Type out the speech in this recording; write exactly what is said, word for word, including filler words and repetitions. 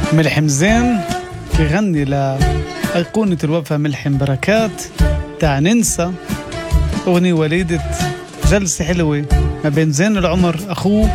ملحم زين يغني لأيقونة الوفا ملحم بركات تاع ننسى، أغنية وليدة جلسة حلوة ما بين زين العمر أخوه